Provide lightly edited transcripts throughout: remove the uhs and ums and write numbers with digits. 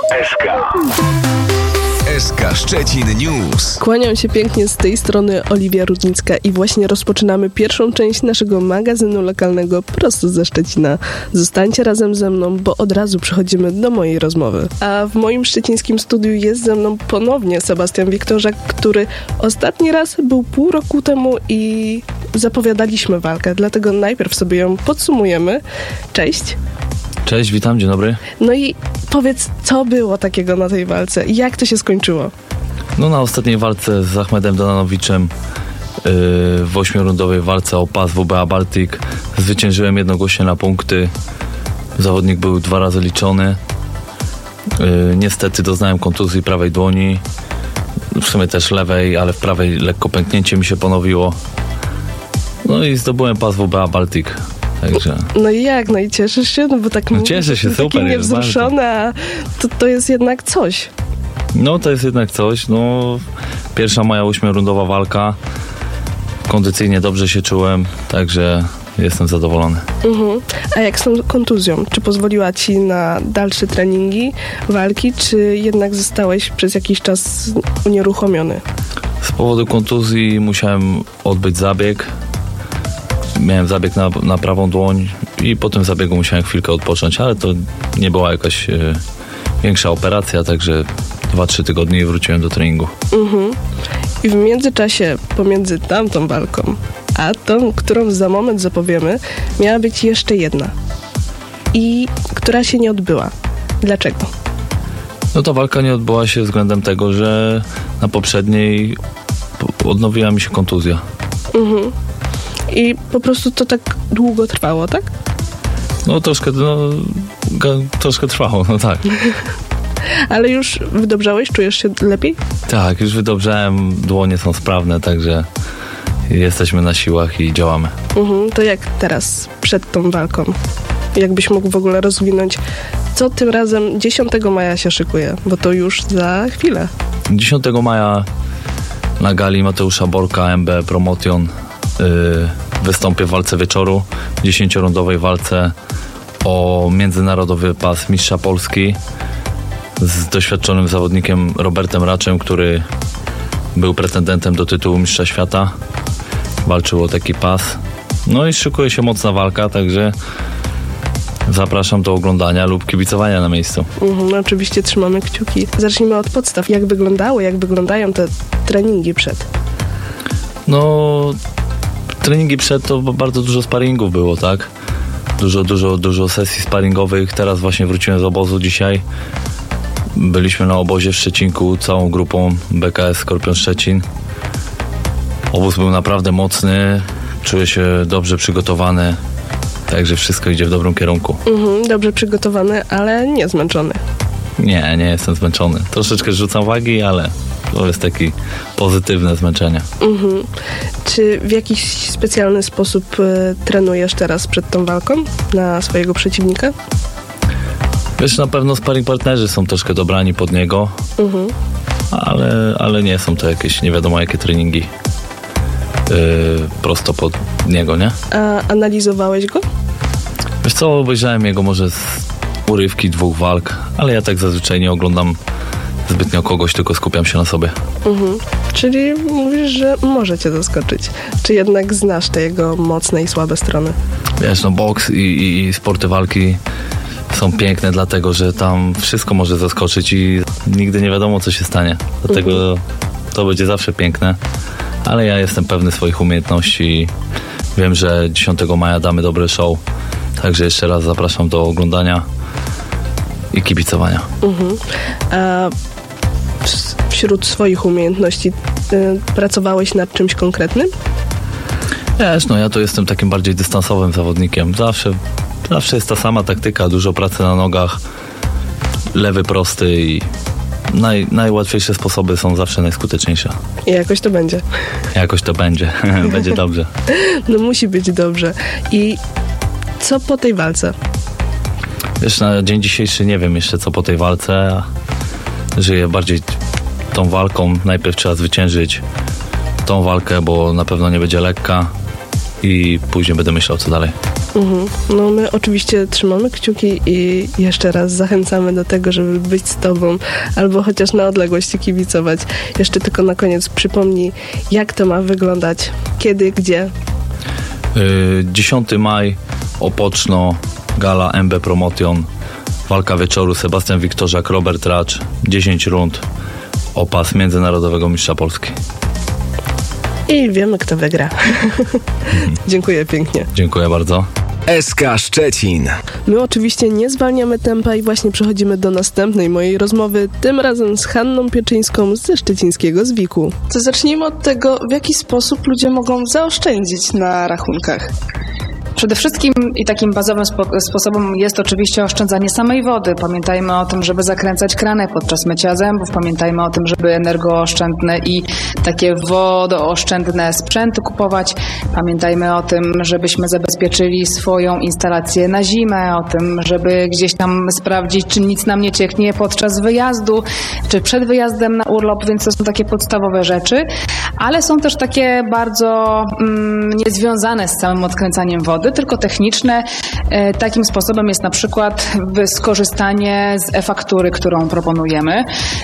SK Szczecin News. Kłaniam się pięknie, z tej strony Oliwia Rudnicka i właśnie rozpoczynamy pierwszą część naszego magazynu lokalnego prosto ze Szczecina. Zostańcie razem ze mną, bo od razu przechodzimy do mojej rozmowy. A w moim szczecińskim studiu jest ze mną ponownie Sebastian Wiktorzak, który ostatni raz był pół roku temu i zapowiadaliśmy walkę, dlatego najpierw sobie ją podsumujemy. Cześć. Cześć, witam, dzień dobry. No i powiedz, co było takiego na tej walce i jak to się skończyło? No na ostatniej walce z Ahmedem Donanowiczem w 8-rundowej walce o pas WBA Baltic zwyciężyłem jednogłośnie na punkty. Zawodnik był 2 razy liczony. Niestety doznałem kontuzji prawej dłoni, w sumie też lewej, ale w prawej lekko pęknięcie mi się ponowiło. No i zdobyłem pas WBA Baltic. Także. No i jak? No i cieszysz się? No bo tak cieszę się, super. Taki niewzruszony, a to jest jednak coś. No to jest jednak coś. No, pierwsza moja 8-rundowa walka. Kondycyjnie dobrze się czułem, także jestem zadowolony. A jak z tą kontuzją? Czy pozwoliła ci na dalsze treningi, walki, czy jednak zostałeś przez jakiś czas unieruchomiony? Z powodu kontuzji musiałem odbyć zabieg. Miałem zabieg na prawą dłoń i po tym zabiegu musiałem chwilkę odpocząć, ale to nie była jakaś większa operacja, także 2-3 tygodnie i wróciłem do treningu. I w międzyczasie pomiędzy tamtą walką a tą, którą za moment zapowiemy, miała być jeszcze jedna. I która się nie odbyła. Dlaczego? No ta walka nie odbyła się względem tego, że na poprzedniej odnowiła mi się kontuzja. I po prostu to tak długo trwało, tak? No troszkę trwało, no tak. Ale już wydobrzałeś? Czujesz się lepiej? Tak, już wydobrzałem, dłonie są sprawne, także jesteśmy na siłach i działamy. To jak teraz, przed tą walką? Jakbyś mógł w ogóle rozwinąć, co tym razem 10 maja się szykuje? Bo to już za chwilę. 10 maja na gali Mateusza Borka, MB Promotion, wystąpię w walce wieczoru, 10-rundowej walce o międzynarodowy pas mistrza Polski z doświadczonym zawodnikiem Robertem Raczem, który był pretendentem do tytułu mistrza świata. Walczył o taki pas. No i szykuje się mocna walka, także zapraszam do oglądania lub kibicowania na miejscu. Oczywiście trzymamy kciuki. Zacznijmy od podstaw. Jak wyglądają te treningi przed? No, treningi przed to bardzo dużo sparingów było, tak? Dużo sesji sparingowych. Teraz właśnie wróciłem z obozu dzisiaj. Byliśmy na obozie w Szczecinku całą grupą BKS Skorpion Szczecin. Obóz był naprawdę mocny. Czuję się dobrze przygotowany. Także wszystko idzie w dobrym kierunku. Dobrze przygotowany, ale nie zmęczony. Nie jestem zmęczony. Troszeczkę rzucam wagi, ale to jest taki pozytywne zmęczenie. Czy w jakiś specjalny sposób trenujesz teraz przed tą walką na swojego przeciwnika? Wiesz, na pewno sparring partnerzy są troszkę dobrani pod niego, ale nie są to jakieś nie wiadomo jakie treningi prosto pod niego, nie? A analizowałeś go? Wiesz co, obejrzałem jego może z urywki 2 walk, ale ja tak zazwyczaj nie oglądam zbytnio kogoś, tylko skupiam się na sobie. Czyli mówisz, że może cię zaskoczyć. Czy jednak znasz te jego mocne i słabe strony? Wiesz, no boks i sporty walki są piękne, dlatego że tam wszystko może zaskoczyć i nigdy nie wiadomo, co się stanie. Dlatego to będzie zawsze piękne. Ale ja jestem pewny swoich umiejętności i wiem, że 10 maja damy dobry show. Także jeszcze raz zapraszam do oglądania i kibicowania. A wśród swoich umiejętności pracowałeś nad czymś konkretnym? Wiesz, no ja to jestem takim bardziej dystansowym zawodnikiem. Zawsze jest ta sama taktyka, dużo pracy na nogach, lewy prosty i najłatwiejsze sposoby są zawsze najskuteczniejsze. I jakoś to będzie. Jakoś to będzie. Będzie dobrze. No musi być dobrze. I co po tej walce? Wiesz, na dzień dzisiejszy nie wiem jeszcze co po tej walce. Żyję bardziej tą walką. Najpierw trzeba zwyciężyć tą walkę, bo na pewno nie będzie lekka i później będę myślał co dalej. No my oczywiście trzymamy kciuki i jeszcze raz zachęcamy do tego, żeby być z Tobą albo chociaż na odległość kibicować. Jeszcze tylko na koniec przypomnij, jak to ma wyglądać, kiedy, gdzie. 10 maj, Opoczno, gala MB Promotion, walka wieczoru Sebastian Wiktorzak, Robert Racz, 10 rund o pas międzynarodowego mistrza Polski. I wiemy, kto wygra. Dziękuję pięknie. Dziękuję bardzo. SK Szczecin. My oczywiście nie zwalniamy tempa i właśnie przechodzimy do następnej mojej rozmowy, tym razem z Hanną Pieczyńską ze szczecińskiego Zwiku. To zacznijmy od tego, w jaki sposób ludzie mogą zaoszczędzić na rachunkach. Przede wszystkim i takim bazowym sposobem jest oczywiście oszczędzanie samej wody. Pamiętajmy o tym, żeby zakręcać krany podczas mycia zębów. Pamiętajmy o tym, żeby energooszczędne i takie wodooszczędne sprzęty kupować. Pamiętajmy o tym, żebyśmy zabezpieczyli swoją instalację na zimę, o tym, żeby gdzieś tam sprawdzić, czy nic nam nie cieknie podczas wyjazdu, czy przed wyjazdem na urlop, więc to są takie podstawowe rzeczy. Ale są też takie bardzo niezwiązane z samym odkręcaniem wody, tylko techniczne. Takim sposobem jest na przykład skorzystanie z e-faktury, którą proponujemy.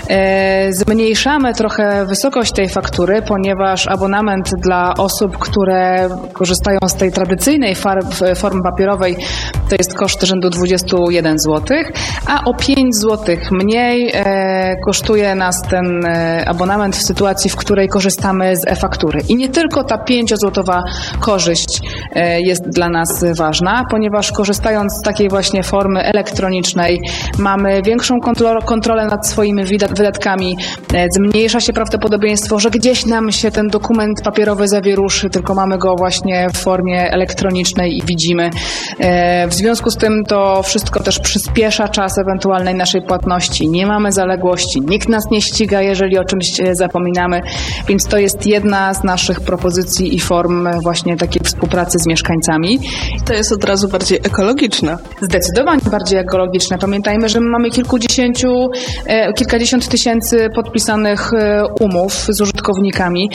Zmniejszamy trochę wysokość tej faktury, ponieważ abonament dla osób, które korzystają z tej tradycyjnej formy papierowej, to jest koszt rzędu 21 zł, a o 5 zł mniej kosztuje nas ten abonament w sytuacji, w której korzystamy z e-faktury. I nie tylko ta 5-złotowa korzyść jest dla nas ważna, ponieważ korzystając z takiej właśnie formy elektronicznej mamy większą kontrolę nad swoimi wydatkami, zmniejsza się prawdopodobieństwo, że gdzieś nam się ten dokument papierowy zawieruszy, tylko mamy go właśnie w formie elektronicznej i widzimy. W związku z tym to wszystko też przyspiesza czas ewentualnej naszej płatności. Nie mamy zaległości, nikt nas nie ściga, jeżeli o czymś zapominamy, więc to jest jedna z naszych propozycji i form właśnie takiej współpracy z mieszkańcami. To jest od razu bardziej ekologiczne. Zdecydowanie bardziej ekologiczne. Pamiętajmy, że my mamy kilkadziesiąt tysięcy podpisanych umów z użytkownikami.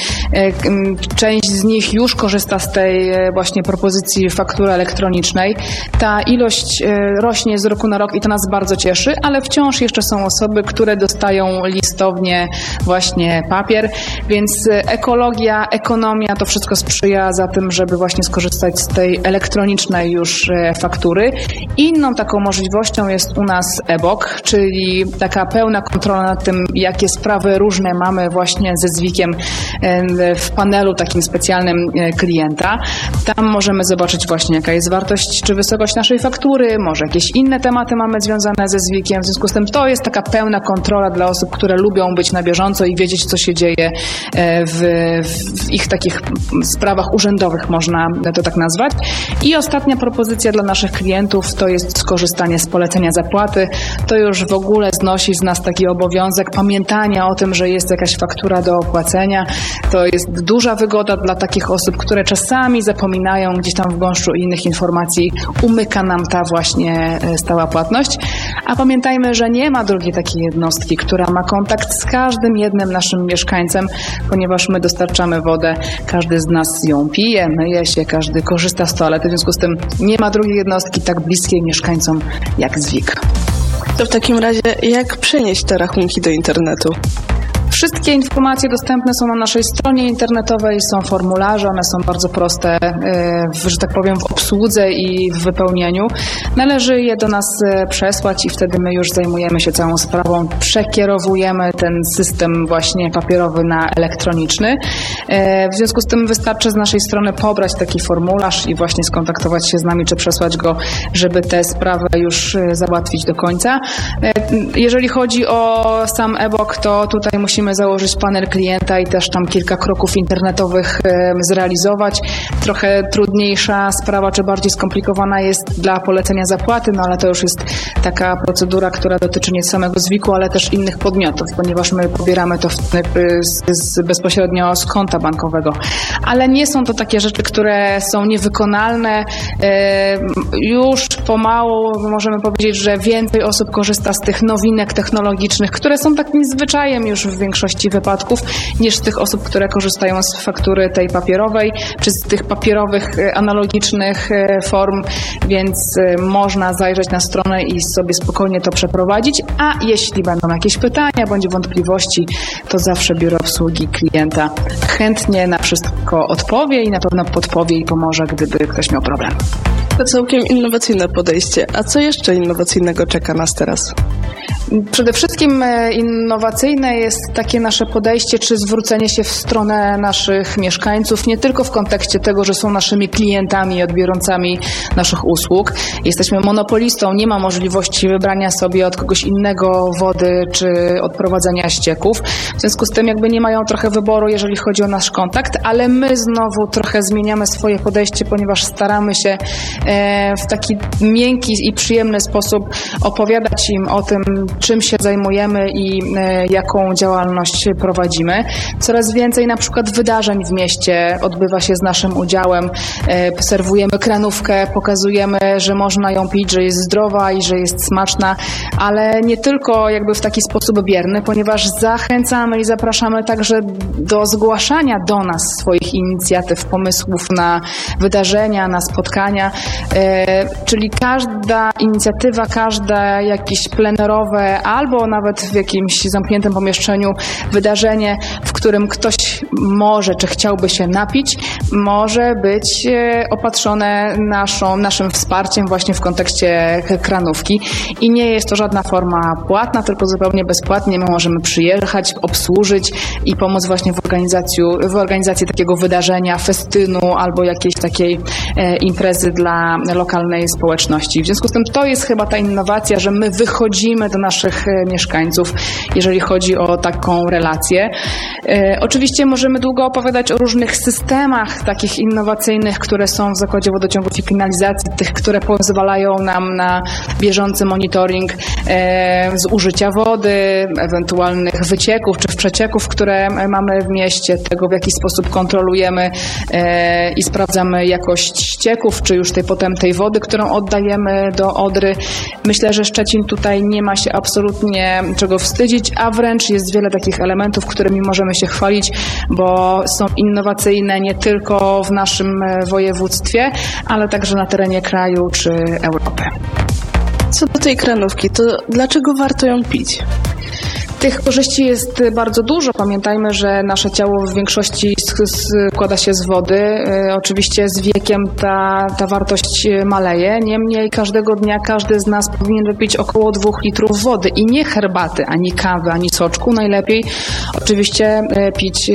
Część z nich już korzysta z tej właśnie propozycji faktury elektronicznej. Ta ilość rośnie z roku na rok i to nas bardzo cieszy, ale wciąż jeszcze są osoby, które dostają listownie właśnie papier, więc ekologia, ekonomia, to wszystko sprzyja za tym, żeby właśnie skorzystać z tej elektronicznej już faktury. Inną taką możliwością jest u nas e-BOK, czyli taka pełna kontrola nad tym, jakie sprawy różne mamy właśnie ze Zwikiem w panelu takim specjalnym klienta. Tam możemy zobaczyć właśnie, jaka jest wartość czy wysokość naszej faktury, może jakieś inne tematy mamy związane ze Zwikiem. W związku z tym to jest taka pełna kontrola dla osób, które lubią być na bieżąco i wiedzieć, co się dzieje w ich takich sprawach urzędowych, można to tak nazwać. I ostatnia propozycja dla naszych klientów to jest skorzystanie z polecenia zapłaty. To już w ogóle znosi z nas taki obowiązek pamiętania o tym, że jest jakaś faktura do opłacenia. To jest duża wygoda dla takich osób, które czasami zapominają gdzieś tam w gąszczu innych informacji. Umyka nam ta właśnie stała płatność. A pamiętajmy, że nie ma drugiej takiej jednostki, która ma kontakt z każdym jednym naszym mieszkańcem, ponieważ my dostarczamy wodę, każdy z nas ją pije, myje się, każdy korzysta z toalety, w związku z tym nie ma drugiej jednostki tak bliskiej mieszkańcom jak Zwik. To w takim razie jak przenieść te rachunki do internetu? Wszystkie informacje dostępne są na naszej stronie internetowej, są formularze, one są bardzo proste, że tak powiem, w obsłudze i w wypełnieniu. Należy je do nas przesłać i wtedy my już zajmujemy się całą sprawą, przekierowujemy ten system właśnie papierowy na elektroniczny. W związku z tym wystarczy z naszej strony pobrać taki formularz i właśnie skontaktować się z nami, czy przesłać go, żeby tę sprawę już załatwić do końca. Jeżeli chodzi o sam e-BOK, to tutaj musimy założyć panel klienta i też tam kilka kroków internetowych zrealizować. Trochę trudniejsza sprawa, czy bardziej skomplikowana jest dla polecenia zapłaty, no ale to już jest taka procedura, która dotyczy nie samego Zwiku, ale też innych podmiotów, ponieważ my pobieramy to bezpośrednio z konta bankowego. Ale nie są to takie rzeczy, które są niewykonalne. Już pomału możemy powiedzieć, że więcej osób korzysta z tych nowinek technologicznych, które są takim zwyczajem już w większości większości wypadków niż z tych osób, które korzystają z faktury tej papierowej, czy z tych papierowych, analogicznych form, więc można zajrzeć na stronę i sobie spokojnie to przeprowadzić, a jeśli będą jakieś pytania bądź wątpliwości, to zawsze Biuro Obsługi Klienta chętnie na wszystko odpowie i na pewno podpowie i pomoże, gdyby ktoś miał problem. To całkiem innowacyjne podejście. A co jeszcze innowacyjnego czeka nas teraz? Przede wszystkim innowacyjne jest takie nasze podejście, czy zwrócenie się w stronę naszych mieszkańców, nie tylko w kontekście tego, że są naszymi klientami i odbiorcami naszych usług. Jesteśmy monopolistą, nie ma możliwości wybrania sobie od kogoś innego wody, czy odprowadzenia ścieków. W związku z tym jakby nie mają trochę wyboru, jeżeli chodzi o nasz kontakt, ale my znowu trochę zmieniamy swoje podejście, ponieważ staramy się w taki miękki i przyjemny sposób opowiadać im o tym, czym się zajmujemy i jaką działalność prowadzimy. Coraz więcej na przykład wydarzeń w mieście odbywa się z naszym udziałem. Serwujemy kranówkę, pokazujemy, że można ją pić, że jest zdrowa i że jest smaczna, ale nie tylko jakby w taki sposób bierny, ponieważ zachęcamy i zapraszamy także do zgłaszania do nas swoich inicjatyw, pomysłów na wydarzenia, na spotkania, czyli każda inicjatywa, każde jakieś plenerowe albo nawet w jakimś zamkniętym pomieszczeniu wydarzenie, w którym ktoś może, czy chciałby się napić, może być opatrzone naszym wsparciem właśnie w kontekście kranówki. I nie jest to żadna forma płatna, tylko zupełnie bezpłatnie. My możemy przyjechać, obsłużyć i pomóc właśnie w organizacji takiego wydarzenia, festynu albo jakiejś takiej imprezy dla lokalnej społeczności. W związku z tym to jest chyba ta innowacja, że my wychodzimy do naszych mieszkańców, jeżeli chodzi o taką relację. Oczywiście możemy długo opowiadać o różnych systemach takich innowacyjnych, które są w Zakładzie Wodociągów i Kanalizacji, tych, które pozwalają nam na bieżący monitoring zużycia wody, ewentualnych wycieków czy przecieków, które mamy w mieście, tego w jaki sposób kontrolujemy i sprawdzamy jakość ścieków, czy już potem tej wody, którą oddajemy do Odry. Myślę, że Szczecin tutaj nie ma się absolutnie czego wstydzić, a wręcz jest wiele takich elementów, którymi możemy się chwalić, bo są innowacyjne nie tylko w naszym województwie, ale także na terenie kraju czy Europy. Co do tej kranówki, to dlaczego warto ją pić? Tych korzyści jest bardzo dużo. Pamiętajmy, że nasze ciało w większości składa się z wody. Oczywiście z wiekiem ta wartość maleje. Niemniej każdego dnia każdy z nas powinien wypić około 2 litrów wody i nie herbaty, ani kawy, ani soczku. Najlepiej oczywiście pić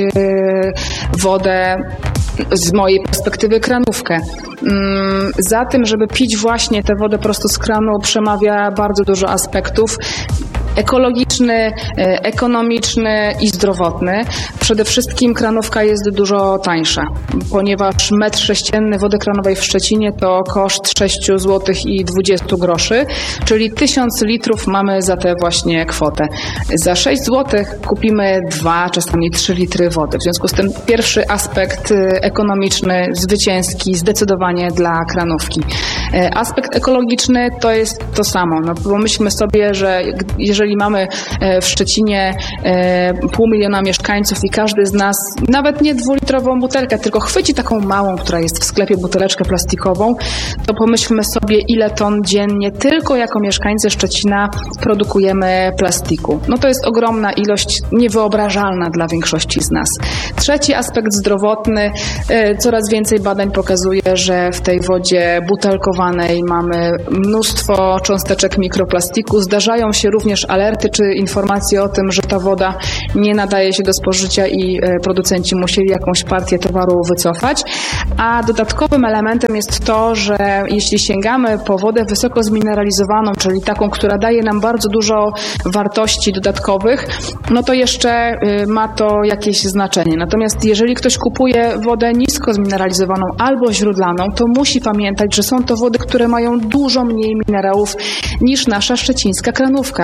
wodę, z mojej perspektywy, kranówkę. Za tym, żeby pić właśnie tę wodę prosto z kranu, przemawia bardzo dużo aspektów. Ekologiczny, ekonomiczny i zdrowotny. Przede wszystkim kranówka jest dużo tańsza, ponieważ metr sześcienny wody kranowej w Szczecinie to koszt 6 zł i 20 groszy, czyli 1000 litrów mamy za tę właśnie kwotę. Za 6 zł kupimy 2, czasami 3 litry wody. W związku z tym pierwszy aspekt ekonomiczny, zwycięski, zdecydowanie dla kranówki. Aspekt ekologiczny to jest to samo. No, pomyślmy sobie, że jeżeli mamy w Szczecinie 500 000 mieszkańców i każdy z nas, nawet nie 2-litrową butelkę, tylko chwyci taką małą, która jest w sklepie, buteleczkę plastikową, to pomyślmy sobie, ile ton dziennie tylko jako mieszkańcy Szczecina produkujemy plastiku. No to jest ogromna ilość, niewyobrażalna dla większości z nas. Trzeci aspekt zdrowotny. Coraz więcej badań pokazuje, że w tej wodzie butelkowanej mamy mnóstwo cząsteczek mikroplastiku. Zdarzają się również alerty czy informacje o tym, że ta woda nie nadaje się do spożycia i producenci musieli jakąś partię towaru wycofać. A dodatkowym elementem jest to, że jeśli sięgamy po wodę wysoko zmineralizowaną, czyli taką, która daje nam bardzo dużo wartości dodatkowych, no to jeszcze ma to jakieś znaczenie. Natomiast jeżeli ktoś kupuje wodę nisko zmineralizowaną albo źródlaną, to musi pamiętać, że są to wody, które mają dużo mniej minerałów niż nasza szczecińska kranówka.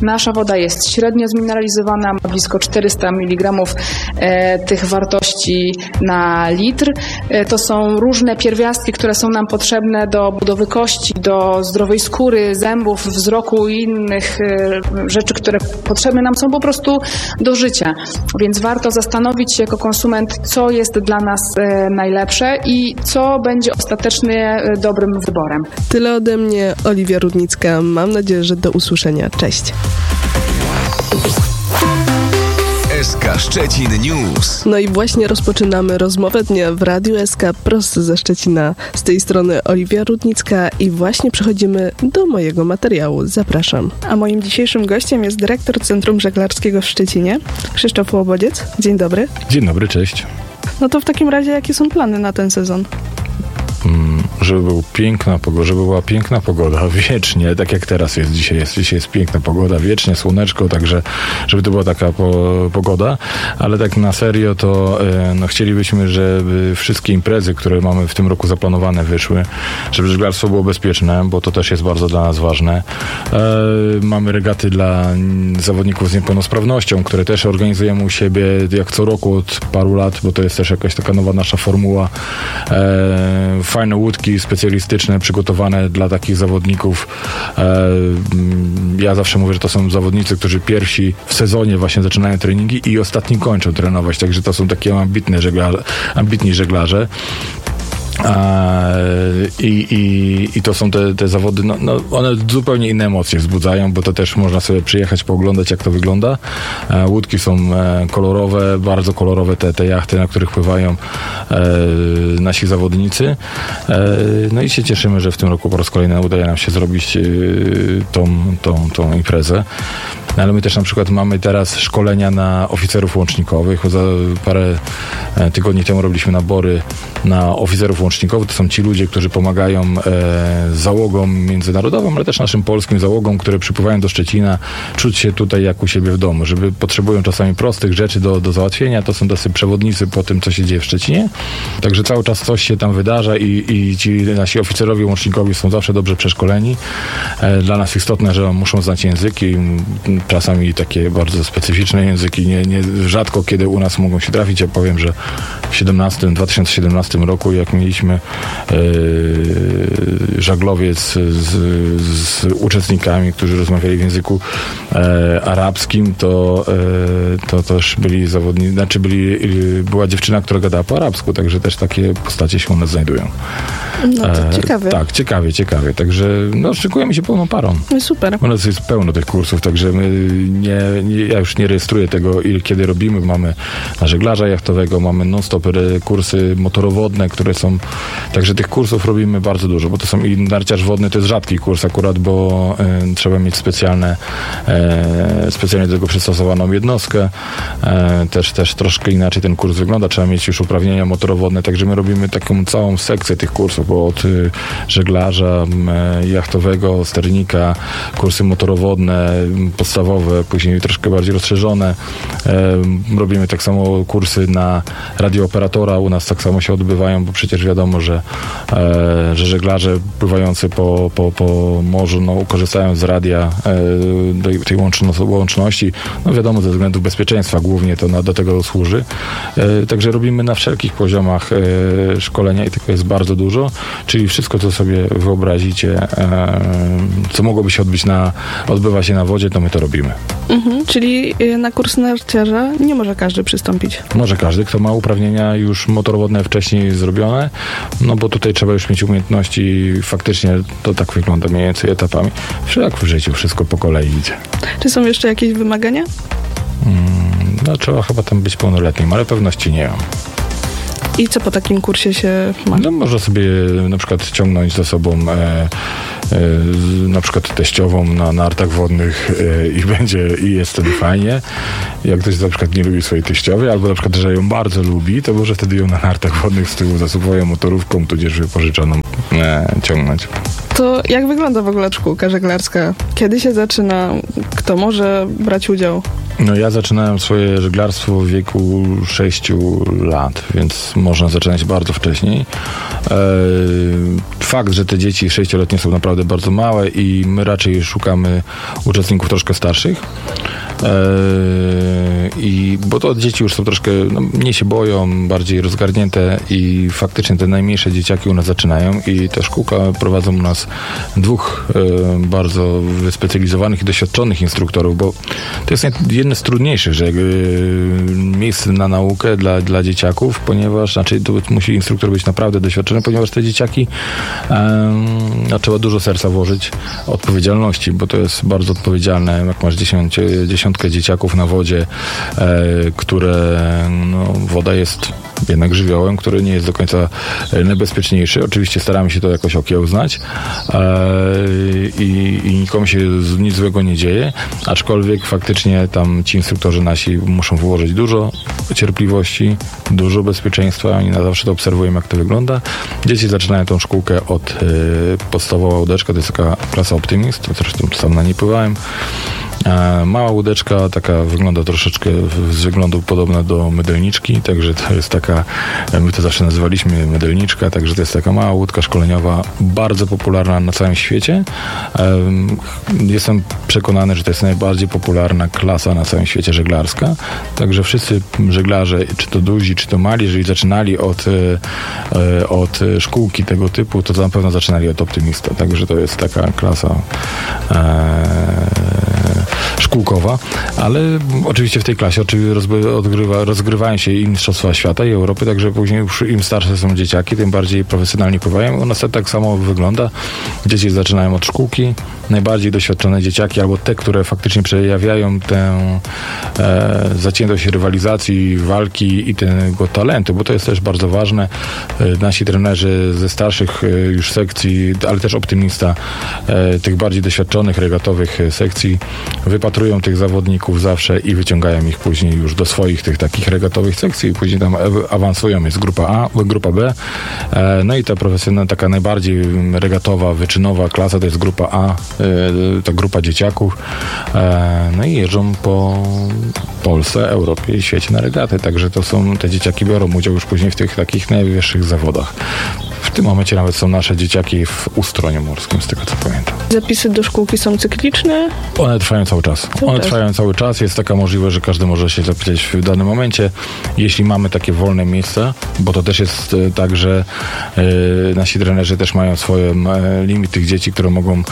Nasza woda jest średnio zmineralizowana, ma blisko 400 mg tych wartości na litr. To są różne pierwiastki, które są nam potrzebne do budowy kości, do zdrowej skóry, zębów, wzroku i innych rzeczy, które potrzebne nam są po prostu do życia. Więc warto zastanowić się jako konsument, co jest dla nas najlepsze i co będzie ostatecznie dobrym wyborem. Tyle ode mnie, Oliwia Rudnicka. Mam nadzieję, że do usłyszenia. Cześć. SK Szczecin News. No i właśnie rozpoczynamy rozmowę dnia w Radiu SK prosto ze Szczecina. Z tej strony Oliwia Rudnicka i właśnie przechodzimy do mojego materiału. Zapraszam. A moim dzisiejszym gościem jest dyrektor Centrum Żeglarskiego w Szczecinie, Krzysztof Łobodziec. Dzień dobry. Dzień dobry, cześć. No to w takim razie jakie są plany na ten sezon? Żeby była piękna pogoda, wiecznie, tak jak teraz jest dzisiaj. Dzisiaj jest piękna pogoda, wiecznie, słoneczko, także żeby to była taka pogoda, ale tak na serio to chcielibyśmy, żeby wszystkie imprezy, które mamy w tym roku zaplanowane, wyszły, żeby żeglarstwo było bezpieczne, bo to też jest bardzo dla nas ważne. Mamy regaty dla zawodników z niepełnosprawnością, które też organizujemy u siebie jak co roku od paru lat, bo to jest też jakaś taka nowa nasza formuła. Fajne łódki specjalistyczne, przygotowane dla takich zawodników. Ja zawsze mówię, że to są zawodnicy, którzy pierwsi w sezonie właśnie zaczynają treningi i ostatni kończą trenować, także to są takie ambitni żeglarze. I to są te zawody, one zupełnie inne emocje wzbudzają, bo to też można sobie przyjechać, pooglądać, jak to wygląda. Łódki są kolorowe, bardzo kolorowe te jachty, na których pływają nasi zawodnicy. No i się cieszymy, że w tym roku po raz kolejny udaje nam się zrobić tą imprezę. Ale my też na przykład mamy teraz szkolenia na oficerów łącznikowych. Za parę tygodni temu robiliśmy nabory na oficerów łącznikowych. To są ci ludzie, którzy pomagają załogom międzynarodowym, ale też naszym polskim załogom, które przypływają do Szczecina, czuć się tutaj jak u siebie w domu, żeby potrzebują czasami prostych rzeczy do załatwienia. To są tacy przewodnicy po tym, co się dzieje w Szczecinie. Także cały czas coś się tam wydarza i ci nasi oficerowie łącznikowi są zawsze dobrze przeszkoleni. Dla nas istotne, że muszą znać języki, czasami takie bardzo specyficzne języki, rzadko kiedy u nas mogą się trafić. Ja powiem, że w 2017 roku, jak mieliśmy żaglowiec z uczestnikami, którzy rozmawiali w języku arabskim, to też byli zawodnicy, była dziewczyna, która gadała po arabsku, także też takie postacie się u nas znajdują. No to ciekawe. Tak, ciekawie. Także szykujemy się pełną parą. Super. U nas jest pełno tych kursów, także ja już nie rejestruję tego, kiedy robimy. Mamy na żeglarza jachtowego, mamy non-stop kursy motorowodne, które są... Także tych kursów robimy bardzo dużo, bo to są i narciarz wodny, to jest rzadki kurs akurat, bo trzeba mieć specjalnie do tego przystosowaną jednostkę. Też troszkę inaczej ten kurs wygląda. Trzeba mieć już uprawnienia motorowodne, także my robimy taką całą sekcję tych kursów, bo od żeglarza jachtowego, sternika, kursy motorowodne, podstawowe, później troszkę bardziej rozszerzone. Robimy tak samo kursy na radiooperatora, u nas tak samo się odbywają, bo przecież wiadomo, że żeglarze pływający po morzu korzystają z radia tej łączności. Wiadomo, ze względów bezpieczeństwa głównie to do tego służy. Także robimy na wszelkich poziomach szkolenia i tego jest bardzo dużo, czyli wszystko, co sobie wyobrazicie, co mogłoby się odbywa się na wodzie, to my to robimy. Czyli na kurs narciarza nie może każdy przystąpić? Może każdy, kto ma uprawnienia już motorowodne wcześniej zrobione, bo tutaj trzeba już mieć umiejętności i faktycznie to tak wygląda mniej więcej etapami. Jak w życiu, wszystko po kolei idzie. Czy są jeszcze jakieś wymagania? Trzeba chyba tam być pełnoletnim, ale pewności nie mam. I co po takim kursie się ma? Można sobie na przykład ciągnąć za sobą na przykład teściową na nartach wodnych i jest wtedy fajnie. Jak ktoś na przykład nie lubi swojej teściowej, albo na przykład, że ją bardzo lubi, to może wtedy ją na nartach wodnych z tyłu za swoją motorówką, tudzież wypożyczoną ciągnąć. To jak wygląda w ogóle szkółka żeglarska? Kiedy się zaczyna? Kto może brać udział? Ja zaczynałem swoje żeglarstwo w wieku 6 lat, więc można zaczynać bardzo wcześniej. Fakt, że te dzieci 6-letnie są naprawdę bardzo małe i my raczej szukamy uczestników troszkę starszych. Bo to dzieci już są troszkę mniej się boją, bardziej rozgarnięte i faktycznie te najmniejsze dzieciaki u nas zaczynają i ta szkółka prowadzą u nas 2 bardzo wyspecjalizowanych i doświadczonych instruktorów, bo to jest jedno z trudniejszych, że miejsce na naukę dla dzieciaków, ponieważ tu musi instruktor być naprawdę doświadczony, ponieważ te dzieciaki trzeba dużo serca włożyć, odpowiedzialności, bo to jest bardzo odpowiedzialne, jak masz 10 dzieciaków na wodzie, które woda jest jednak żywiołem, który nie jest do końca najbezpieczniejszy. Oczywiście staramy się to jakoś okiełznać i nikomu się nic złego nie dzieje, aczkolwiek faktycznie tam ci instruktorzy nasi muszą włożyć dużo cierpliwości, dużo bezpieczeństwa. Oni na zawsze to obserwują, jak to wygląda. Dzieci zaczynają tą szkółkę od podstawowa łódeczka, to jest taka klasa Optimist, zresztą sam na niej pływałem. Mała łódeczka, taka wygląda troszeczkę z wyglądu podobna do mydelniczki, także to jest taka, my to zawsze nazywaliśmy mydelniczka, także to jest taka mała łódka szkoleniowa, bardzo popularna na całym świecie. Jestem przekonany, że to jest najbardziej popularna klasa na całym świecie żeglarska, także wszyscy żeglarze, czy to duzi, czy to mali, jeżeli zaczynali od szkółki tego typu, to na pewno zaczynali od Optymista, także to jest taka klasa szkółkowa, ale oczywiście w tej klasie rozgrywają się i mistrzostwa świata i Europy, także później już im starsze są dzieciaki, tym bardziej profesjonalnie pływają. U nas to tak samo wygląda. Dzieci zaczynają od szkółki, najbardziej doświadczone dzieciaki, albo te, które faktycznie przejawiają tę zaciętość rywalizacji, walki i tego talentu, bo to jest też bardzo ważne. Nasi trenerzy ze starszych już sekcji, ale też Optymista, tych bardziej doświadczonych, regatowych sekcji, wypatrują tych zawodników zawsze i wyciągają ich później już do swoich tych takich regatowych sekcji i później tam awansują. Jest grupa A, grupa B, no i ta profesjonalna, taka najbardziej regatowa, wyczynowa klasa to jest grupa A, ta grupa dzieciaków, no i jeżdżą po Polsce, Europie i świecie na regaty, także te dzieciaki biorą udział już później w tych takich najwyższych zawodach. W tym momencie nawet są nasze dzieciaki w Ustroniu Morskim, z tego co pamiętam. Zapisy do szkółki są cykliczne? One trwają cały czas. Trwają cały czas. Jest taka możliwość, że każdy może się zapisać w danym momencie. Jeśli mamy takie wolne miejsca, bo to też jest tak, że nasi trenerzy też mają swoje limit tych dzieci, które mogą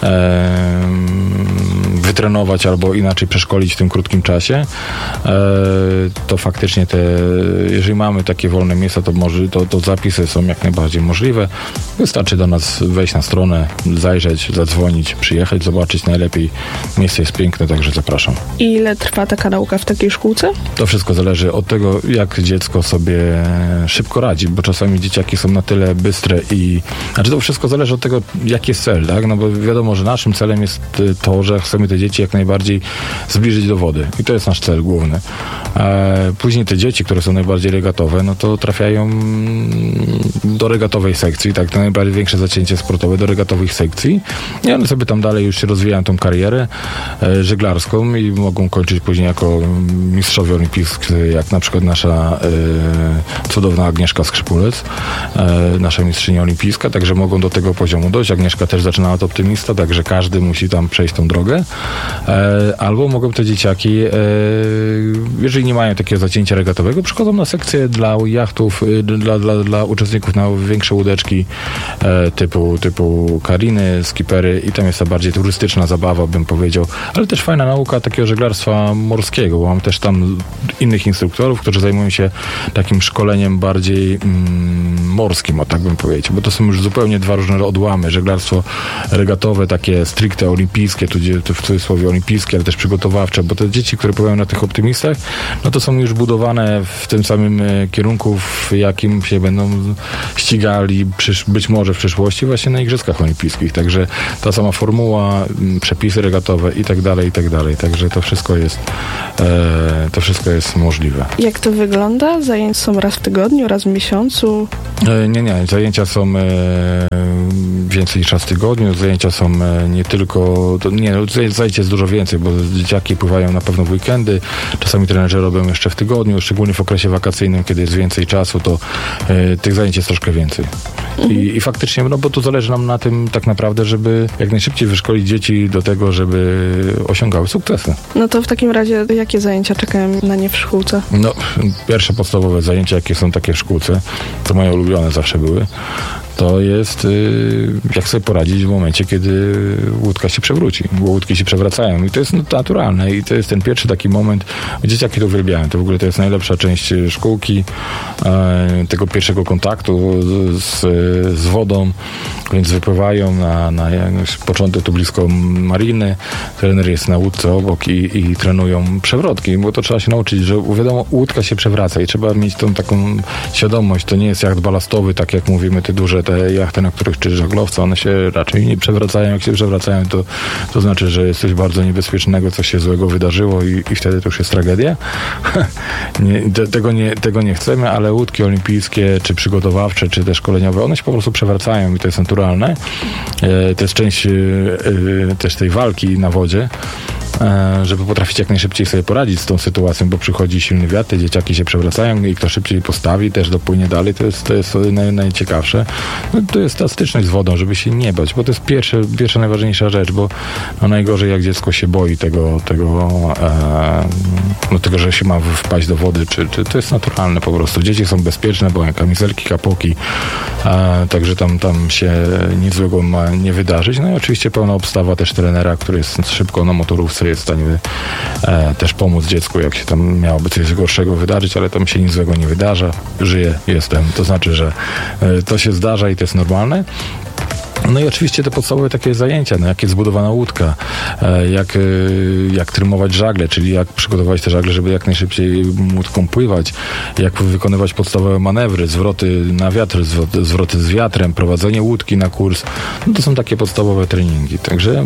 wytrenować albo inaczej przeszkolić w tym krótkim czasie, to faktycznie jeżeli mamy takie wolne miejsca, to zapisy są jak najbardziej możliwe. Wystarczy do nas wejść na stronę, zajrzeć, zadzwonić, przyjechać, zobaczyć. Najlepiej miejsce jest piękne, także zapraszam. I ile trwa taka nauka w takiej szkółce? To wszystko zależy od tego, jak dziecko sobie szybko radzi, bo czasami dzieciaki są na tyle bystre to wszystko zależy od tego, jaki jest cel, tak? No bo wiadomo, że naszym celem jest to, że chcemy te dzieci jak najbardziej zbliżyć do wody i to jest nasz cel główny. Później te dzieci, które są najbardziej regatowe, no to trafiają do regatowej sekcji, tak, to najbardziej większe zacięcie sportowe do regatowych sekcji i one sobie tam dalej już się rozwijają tą karierę żeglarską i mogą kończyć później jako mistrzowie olimpijscy, jak na przykład nasza cudowna Agnieszka Skrzypulec, nasza mistrzyni olimpijska, także mogą do tego poziomu dojść. Agnieszka też zaczynała od Optymista, także każdy musi tam przejść tą drogę. Albo mogą te dzieciaki, jeżeli nie mają takiego zacięcia regatowego, przychodzą na sekcję dla jachtów, dla uczestników na większe łódeczki typu kariny, skipery i tam jest ta bardziej turystyczna zabawa, bym powiedział, ale też fajna nauka takiego żeglarstwa morskiego, bo mam też tam innych instruktorów, którzy zajmują się takim szkoleniem bardziej morskim, o tak bym powiedział, bo to są już zupełnie dwa różne odłamy. Żeglarstwo regatowe, takie stricte olimpijskie, tu w cudzysłowie olimpijskie, ale też przygotowawcze, bo te dzieci, które pływają na tych Optymistach, no to są już budowane w tym samym kierunku, w jakim się będą ścigali być może w przyszłości właśnie na Igrzyskach Olimpijskich. Także ta sama formuła, przepisy regatowe i tak dalej, także to wszystko jest możliwe. Jak to wygląda? Zajęcia są raz w tygodniu, raz w miesiącu? Nie. Zajęcia są więcej niż raz w tygodniu. Zajęcia są nie tylko... Zajęć jest dużo więcej, bo dzieciaki pływają na pewno w weekendy. Czasami trenerzy robią jeszcze w tygodniu, szczególnie w okresie wakacyjnym, kiedy jest więcej czasu, to tych zajęć jest troszkę więcej. I faktycznie, no bo tu zależy nam na tym tak naprawdę, żeby jak najszybciej wyszkolić dzieci do tego, żeby osiągały sukcesy. No to w takim razie jakie zajęcia czekają na nie w szkółce? No, pierwsze podstawowe zajęcia, jakie są takie w szkółce, to moje ulubione zawsze były, to jest jak sobie poradzić w momencie, kiedy łódka się przewróci, bo łódki się przewracają i to jest naturalne i to jest ten pierwszy taki moment, dzieciaki to uwielbiają, to w ogóle to jest najlepsza część szkółki, tego pierwszego kontaktu z wodą, więc wypływają na początek tu blisko mariny, trener jest na łódce obok i trenują przewrotki, bo to trzeba się nauczyć, że wiadomo, łódka się przewraca i trzeba mieć tą taką świadomość, to nie jest jacht balastowy, tak jak mówimy, te duże te jachty, na których czy żaglowce, one się raczej nie przewracają. Jak się przewracają, to znaczy, że jest coś bardzo niebezpiecznego, coś się złego wydarzyło i wtedy to już jest tragedia. Tego nie chcemy, ale łódki olimpijskie, czy przygotowawcze, czy te szkoleniowe, one się po prostu przewracają i to jest naturalne. To jest część też tej walki na wodzie, żeby potrafić jak najszybciej sobie poradzić z tą sytuacją, bo przychodzi silny wiatr, te dzieciaki się przewracają i kto szybciej postawi, też dopłynie dalej, to jest najciekawsze. No, to jest ta styczność z wodą, żeby się nie bać, bo to jest pierwsza najważniejsza rzecz, bo no, najgorzej jak dziecko się boi tego, że się ma wpaść do wody, czy to jest naturalne po prostu. Dzieci są bezpieczne, bo kamizelki, kapoki, także tam się nic złego ma nie wydarzyć. No i oczywiście pełna obstawa też trenera, który jest szybko na motorówce, jest w stanie też pomóc dziecku, jak się tam miałoby coś gorszego wydarzyć, ale tam się nic złego nie wydarza. Żyję, jestem. To znaczy, że to się zdarza i to jest normalne. No i oczywiście te podstawowe takie zajęcia, no jak jest zbudowana łódka, jak trymować żagle, czyli jak przygotować te żagle, żeby jak najszybciej łódką pływać, jak wykonywać podstawowe manewry, zwroty na wiatr, zwroty z wiatrem, prowadzenie łódki na kurs. No to są takie podstawowe treningi. Także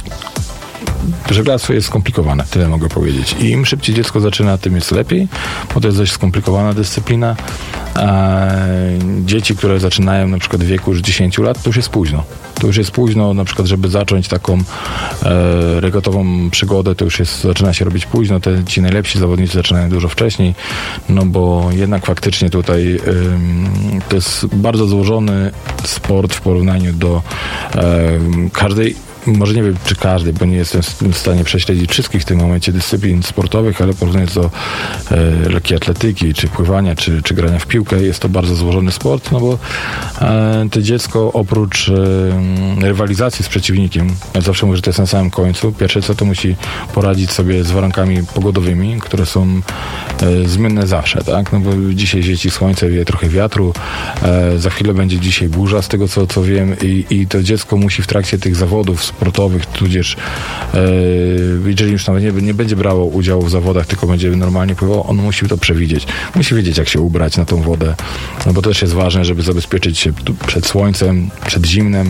żeglarstwo jest skomplikowane, tyle mogę powiedzieć. I im szybciej dziecko zaczyna, tym jest lepiej, bo to jest dość skomplikowana dyscyplina. A dzieci, które zaczynają na przykład w wieku już 10 lat, to już jest późno. To już jest późno, na przykład, żeby zacząć taką regatową przygodę, to już zaczyna się robić późno. Ci najlepsi zawodnicy zaczynają dużo wcześniej, no bo jednak faktycznie tutaj to jest bardzo złożony sport w porównaniu do każdej, może nie wiem, czy każdy, bo nie jestem w stanie prześledzić wszystkich w tym momencie dyscyplin sportowych, ale porównując do lekkiej atletyki, czy pływania, czy grania w piłkę, jest to bardzo złożony sport, no bo to dziecko oprócz rywalizacji z przeciwnikiem, ja zawsze mówię, że to jest na samym końcu, pierwsze co, to musi poradzić sobie z warunkami pogodowymi, które są zmienne zawsze, tak? No bo dzisiaj świeci słońce, wieje trochę wiatru, za chwilę będzie dzisiaj burza, z tego co wiem, i to dziecko musi w trakcie tych zawodów sportowych, tudzież jeżeli już nawet nie będzie brało udziału w zawodach, tylko będzie normalnie pływał, on musi to przewidzieć. Musi wiedzieć, jak się ubrać na tą wodę, no bo to też jest ważne, żeby zabezpieczyć się przed słońcem, przed zimnem,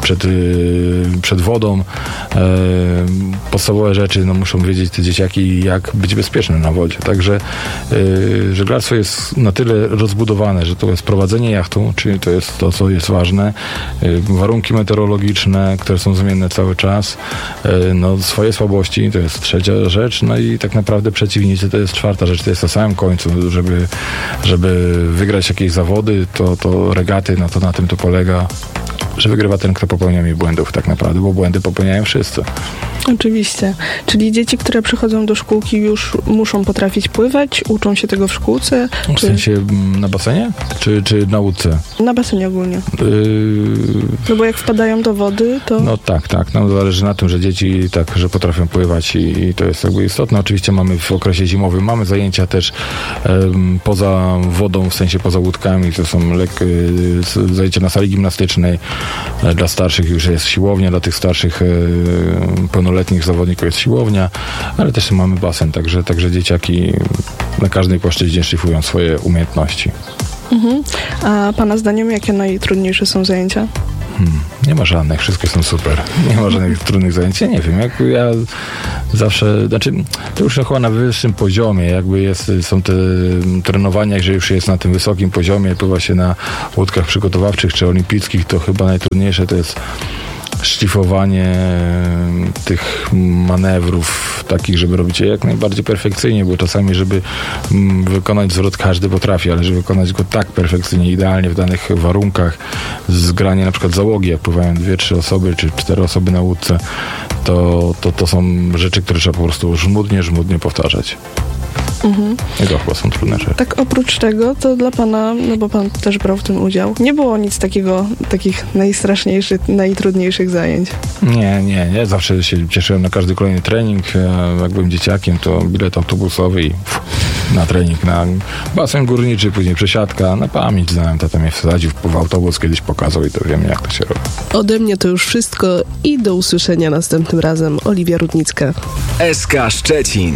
przed wodą. Podstawowe rzeczy, no muszą wiedzieć te dzieciaki, jak być bezpiecznym na wodzie. Także żeglarstwo jest na tyle rozbudowane, że to jest prowadzenie jachtu, czyli to jest to, co jest ważne. Warunki meteorologiczne, które są zmienne cały czas. No, swoje słabości to jest trzecia rzecz, no i tak naprawdę przeciwnicy to jest czwarta rzecz, to jest na samym końcu, żeby wygrać jakieś zawody, to regaty, no to na tym to polega, że wygrywa ten, kto popełnia mniej błędów tak naprawdę, bo błędy popełniają wszyscy. Oczywiście. Czyli dzieci, które przychodzą do szkółki, już muszą potrafić pływać, uczą się tego w szkółce? W sensie na basenie? Czy na łódce? Na basenie ogólnie. No bo jak wpadają do wody, to... No tak. No zależy na tym, że dzieci że potrafią pływać i to jest jakby istotne. Oczywiście mamy w okresie zimowym, mamy zajęcia też poza wodą, w sensie poza łódkami, to są zajęcia na sali gimnastycznej. Dla starszych już jest siłownia, dla tych starszych pełnoletnich zawodników jest siłownia, ale też mamy basen, także dzieciaki na każdej płaszczyźnie szlifują swoje umiejętności. A pana zdaniem jakie najtrudniejsze są zajęcia? Nie ma żadnych, wszystkie są super. Nie ma żadnych trudnych zajęć. Ja nie wiem, ja zawsze, to już chyba na wyższym poziomie, są te trenowania, że już jest na tym wysokim poziomie, pływa się na łódkach przygotowawczych czy olimpijskich, to chyba najtrudniejsze to jest szlifowanie tych manewrów takich, żeby robić je jak najbardziej perfekcyjnie, bo czasami, żeby wykonać zwrot każdy potrafi, ale żeby wykonać go tak perfekcyjnie, idealnie w danych warunkach, zgranie na przykład załogi, jak pływają 2-3 osoby, czy 4 osoby na łódce, to są rzeczy, które trzeba po prostu żmudnie powtarzać. I to chyba są trudne rzeczy. Tak oprócz tego, to dla pana, no bo pan też brał w tym udział, nie było nic takich najstraszniejszych, najtrudniejszych zajęć? Nie. Zawsze się cieszyłem na każdy kolejny trening. Jak byłem dzieciakiem, to bilet autobusowy i na trening, na basen górniczy, później przesiadka. Na pamięć znałem, tata mnie wsadził w autobus, kiedyś pokazał i to wiem, jak to się robi. Ode mnie to już wszystko i do usłyszenia następnym razem. Oliwia Rudnicka. SK Szczecin.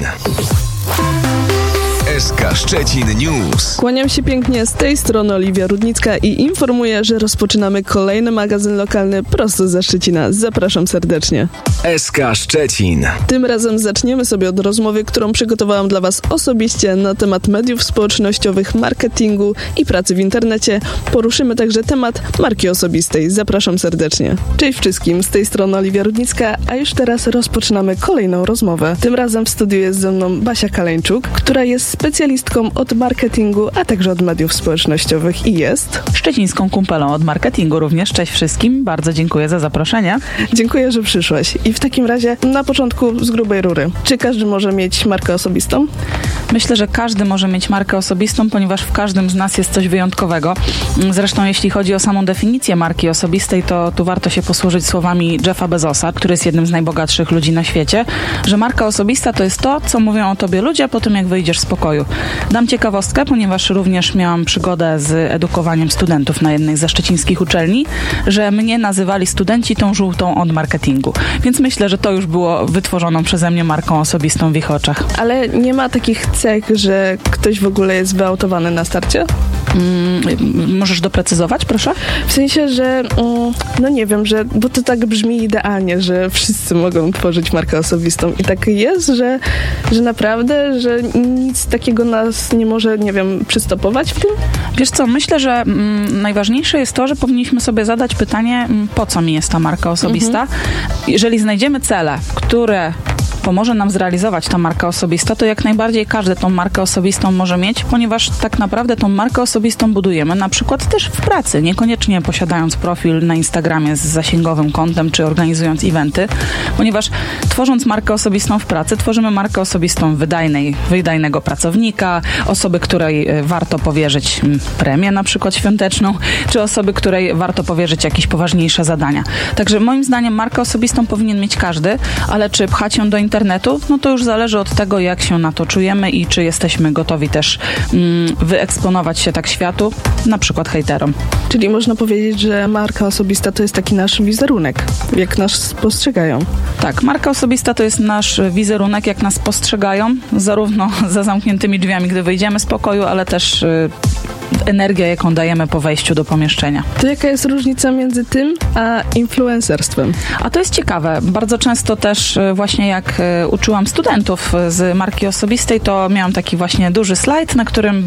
SK Szczecin News. Kłaniam się pięknie, z tej strony Oliwia Rudnicka i informuję, że rozpoczynamy kolejny magazyn lokalny prosto ze Szczecina. Zapraszam serdecznie. SK Szczecin. Tym razem zaczniemy sobie od rozmowy, którą przygotowałam dla Was osobiście na temat mediów społecznościowych, marketingu i pracy w internecie. Poruszymy także temat marki osobistej. Zapraszam serdecznie. Cześć wszystkim, z tej strony Oliwia Rudnicka, a już teraz rozpoczynamy kolejną rozmowę. Tym razem w studiu jest ze mną Basia Kaleńczuk, która jest specjalistką od marketingu, a także od mediów społecznościowych i jest szczecińską kumpelą od marketingu również. Cześć wszystkim, bardzo dziękuję za zaproszenie. Dziękuję, że przyszłaś. I w takim razie na początku z grubej rury. Czy każdy może mieć markę osobistą? Myślę, że każdy może mieć markę osobistą, ponieważ w każdym z nas jest coś wyjątkowego. Zresztą jeśli chodzi o samą definicję marki osobistej, to tu warto się posłużyć słowami Jeffa Bezosa, który jest jednym z najbogatszych ludzi na świecie, że marka osobista to jest to, co mówią o tobie ludzie po tym, jak wyjdziesz z pokoju. Dam ciekawostkę, ponieważ również miałam przygodę z edukowaniem studentów na jednej ze szczecińskich uczelni, że mnie nazywali studenci tą żółtą od marketingu. Więc myślę, że to już było wytworzoną przeze mnie marką osobistą w ich oczach. Ale nie ma takich cech, że ktoś w ogóle jest wyautowany na starcie? Możesz doprecyzować, proszę? W sensie, że no nie wiem, bo to tak brzmi idealnie, że wszyscy mogą tworzyć markę osobistą i tak jest, że naprawdę, że nic takiego nas nie może, nie wiem, przystopować w tym? Wiesz co, myślę, że najważniejsze jest to, że powinniśmy sobie zadać pytanie, po co mi jest ta marka osobista. Jeżeli znajdziemy cele, które pomoże nam zrealizować ta marka osobista, to jak najbardziej każdy tą markę osobistą może mieć, ponieważ tak naprawdę tą markę osobistą budujemy na przykład też w pracy, niekoniecznie posiadając profil na Instagramie z zasięgowym kontem, czy organizując eventy, ponieważ tworząc markę osobistą w pracy, tworzymy markę osobistą wydajnego pracownika, osoby, której warto powierzyć premię na przykład świąteczną, czy osoby, której warto powierzyć jakieś poważniejsze zadania. Także moim zdaniem markę osobistą powinien mieć każdy, ale czy pchać ją do internetu, no to już zależy od tego, jak się na to czujemy i czy jesteśmy gotowi też wyeksponować się tak światu, na przykład hejterom. Czyli można powiedzieć, że marka osobista to jest taki nasz wizerunek, jak nas postrzegają. Tak, marka osobista to jest nasz wizerunek, jak nas postrzegają, zarówno za zamkniętymi drzwiami, gdy wyjdziemy z pokoju, ale też energia, jaką dajemy po wejściu do pomieszczenia. To jaka jest różnica między tym a influencerstwem? A to jest ciekawe. Bardzo często też właśnie jak uczyłam studentów z marki osobistej, to miałam taki właśnie duży slajd, na którym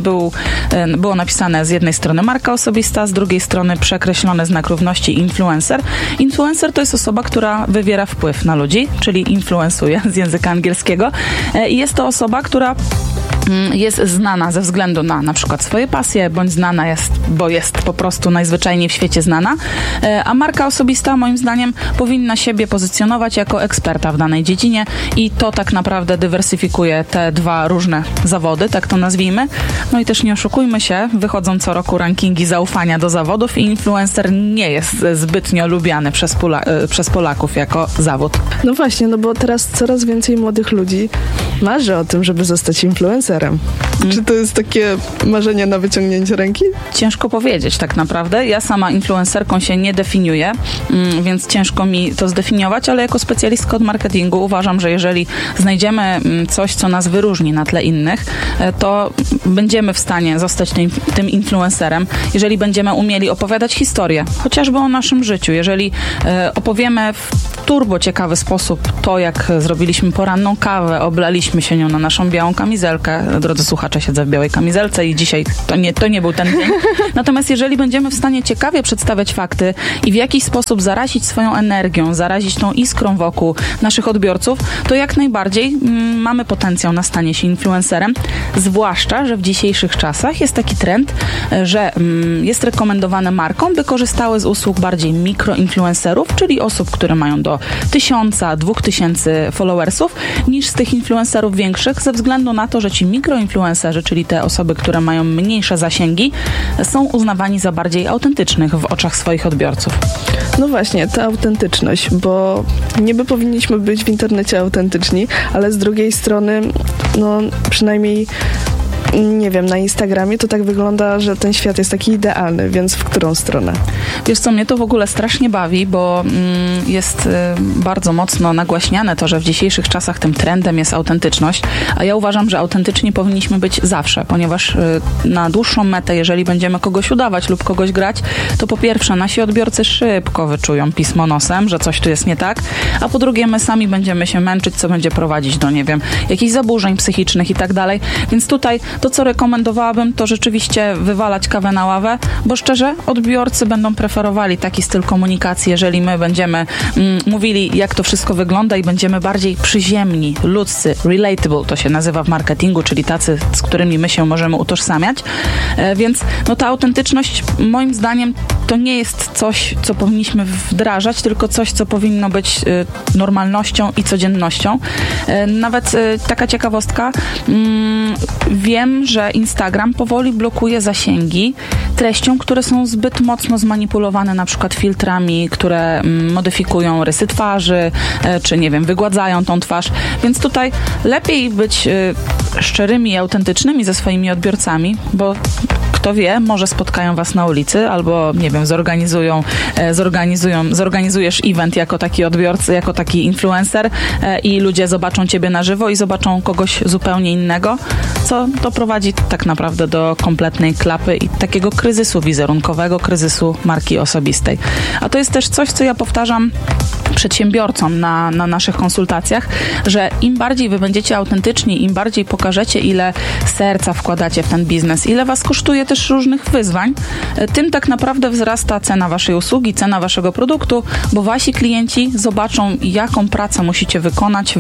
było napisane z jednej strony marka osobista, z drugiej strony przekreślony znak równości influencer. Influencer to jest osoba, która wywiera wpływ na ludzi, czyli influencuje z języka angielskiego. I jest to osoba, która jest znana ze względu na przykład swoje pasje, bądź znana jest, bo jest po prostu najzwyczajniej w świecie znana, a marka osobista moim zdaniem powinna siebie pozycjonować jako eksperta w danej dziedzinie i to tak naprawdę dywersyfikuje te dwa różne zawody, tak to nazwijmy. No i też nie oszukujmy się, wychodzą co roku rankingi zaufania do zawodów i influencer nie jest zbytnio lubiany przez Polaków jako zawód. No właśnie, no bo teraz coraz więcej młodych ludzi marzy o tym, żeby zostać influencerem. Czy to jest takie marzenie na wyciągnięcie ręki? Ciężko powiedzieć tak naprawdę. Ja sama influencerką się nie definiuję, więc ciężko mi to zdefiniować, ale jako specjalistka od marketingu uważam, że jeżeli znajdziemy coś, co nas wyróżni na tle innych, to będziemy w stanie zostać tym influencerem, jeżeli będziemy umieli opowiadać historię, chociażby o naszym życiu. Jeżeli opowiemy w turbo ciekawy sposób to, jak zrobiliśmy poranną kawę, oblaliśmy przenieśliśmy się nią na naszą białą kamizelkę. Drodzy słuchacze, siedzę w białej kamizelce i dzisiaj to nie był ten dzień. Natomiast jeżeli będziemy w stanie ciekawie przedstawiać fakty i w jakiś sposób zarazić swoją energią, zarazić tą iskrą wokół naszych odbiorców, to jak najbardziej mamy potencjał na stanie się influencerem. Zwłaszcza, że w dzisiejszych czasach jest taki trend, że jest rekomendowane markom, by korzystały z usług bardziej mikroinfluencerów, czyli osób, które mają do 1000, 2000 followersów, niż z tych influencerów większych, ze względu na to, że ci mikroinfluencerzy, czyli te osoby, które mają mniejsze zasięgi, są uznawani za bardziej autentycznych w oczach swoich odbiorców. No właśnie, ta autentyczność, bo niby powinniśmy być w internecie autentyczni, ale z drugiej strony, no przynajmniej nie wiem, na Instagramie to tak wygląda, że ten świat jest taki idealny, więc w którą stronę? Wiesz co, mnie to w ogóle strasznie bawi, bo jest bardzo mocno nagłaśniane to, że w dzisiejszych czasach tym trendem jest autentyczność, a ja uważam, że autentyczni powinniśmy być zawsze, ponieważ na dłuższą metę, jeżeli będziemy kogoś udawać lub kogoś grać, to po pierwsze nasi odbiorcy szybko wyczują pismo nosem, że coś tu jest nie tak, a po drugie my sami będziemy się męczyć, co będzie prowadzić do, nie wiem, jakichś zaburzeń psychicznych i tak dalej, więc tutaj to, co rekomendowałabym, to rzeczywiście wywalać kawę na ławę, bo szczerze, odbiorcy będą preferowali taki styl komunikacji, jeżeli my będziemy mówili, jak to wszystko wygląda i będziemy bardziej przyziemni, ludzcy, relatable, to się nazywa w marketingu, czyli tacy, z którymi my się możemy utożsamiać. Więc no, ta autentyczność, moim zdaniem, to nie jest coś, co powinniśmy wdrażać, tylko coś, co powinno być normalnością i codziennością. Nawet taka ciekawostka, wiem, że Instagram powoli blokuje zasięgi treściom, które są zbyt mocno zmanipulowane, na przykład filtrami, które modyfikują rysy twarzy, czy nie wiem, wygładzają tą twarz. Więc tutaj lepiej być szczerymi i autentycznymi ze swoimi odbiorcami, bo kto wie, może spotkają was na ulicy albo, nie wiem, zorganizujesz event jako taki odbiorca, jako taki influencer i ludzie zobaczą ciebie na żywo i zobaczą kogoś zupełnie innego, co doprowadzi tak naprawdę do kompletnej klapy i takiego kryzysu wizerunkowego, kryzysu marki osobistej. A to jest też coś, co ja powtarzam przedsiębiorcom na naszych konsultacjach, że im bardziej wy będziecie autentyczni, im bardziej pokażecie, ile serca wkładacie w ten biznes, ile was kosztuje też różnych wyzwań, tym tak naprawdę wzrasta cena waszej usługi, cena waszego produktu, bo wasi klienci zobaczą, jaką pracę musicie wykonać